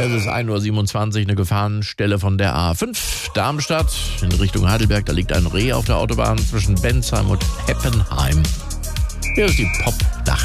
Es ist 1:27 Uhr, eine Gefahrenstelle von der A5 Darmstadt in Richtung Heidelberg. Da liegt ein Reh auf der Autobahn zwischen Bensheim und Heppenheim. Hier ist die Pop-Nacht.